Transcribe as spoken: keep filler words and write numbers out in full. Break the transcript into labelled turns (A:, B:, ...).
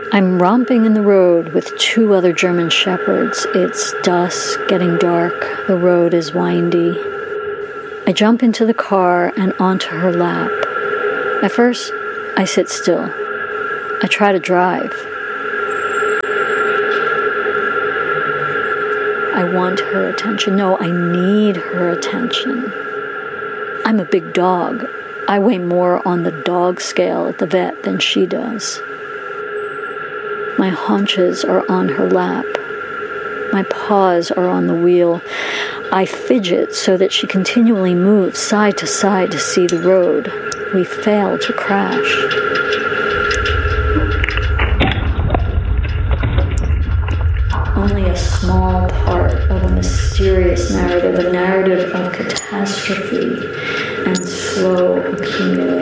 A: I'm romping in the road with two other German shepherds. It's dusk, getting dark. The road is windy. I jump into the car and onto her lap. At first, I sit still. I try to drive. I want her attention. No, I need her attention. I'm a big dog. I weigh more on the dog scale at the vet than she does. My haunches are on her lap. My paws are on the wheel. I fidget so that she continually moves side to side to see the road. We fail to crash. Only a small part of a mysterious narrative, a narrative of catastrophe and slow accumulation.